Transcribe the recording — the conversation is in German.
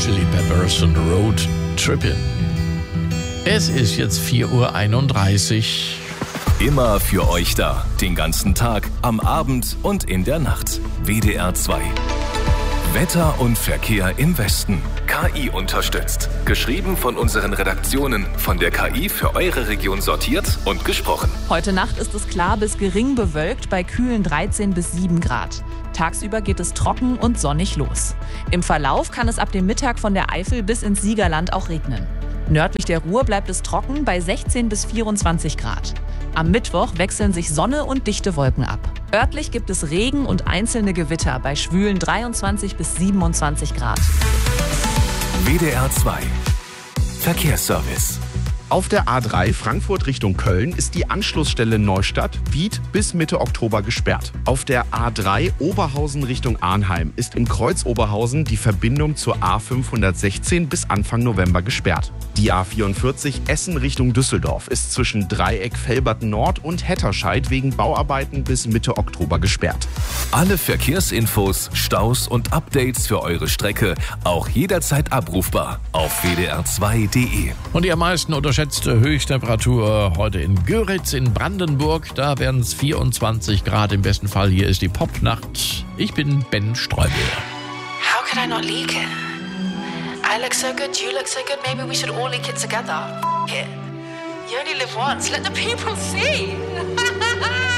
Chili Peppers und Road Trippin'. Es ist jetzt 4:31 Uhr. Immer für euch da. Den ganzen Tag, am Abend und in der Nacht. WDR 2. Wetter und Verkehr im Westen. KI unterstützt. Geschrieben von unseren Redaktionen. Von der KI für eure Region sortiert und gesprochen. Heute Nacht ist es klar bis gering bewölkt bei kühlen 13 bis 7 Grad. Tagsüber geht es trocken und sonnig los. Im Verlauf kann es ab dem Mittag von der Eifel bis ins Siegerland auch regnen. Nördlich der Ruhr bleibt es trocken bei 16 bis 24 Grad. Am Mittwoch wechseln sich Sonne und dichte Wolken ab. Örtlich gibt es Regen und einzelne Gewitter bei schwülen 23 bis 27 Grad. WDR 2. Verkehrsservice. Auf der A3 Frankfurt Richtung Köln ist die Anschlussstelle Neustadt-Wied bis Mitte Oktober gesperrt. Auf der A3 Oberhausen Richtung Arnheim ist im Kreuz Oberhausen die Verbindung zur A516 bis Anfang November gesperrt. Die A44 Essen Richtung Düsseldorf ist zwischen Dreieck Velberten Nord und Hetterscheid wegen Bauarbeiten bis Mitte Oktober gesperrt. Alle Verkehrsinfos, Staus und Updates für eure Strecke auch jederzeit abrufbar auf wdr2.de. Und die am meisten unterschätzte Höchsttemperatur heute in Göritz in Brandenburg. Da werden es 24 Grad im besten Fall. Hier ist die Popnacht. Ich bin Ben Streubel. How could I not leak it? I look so good, you look so good, maybe we should all leak it together. It. You only live once, let the people see.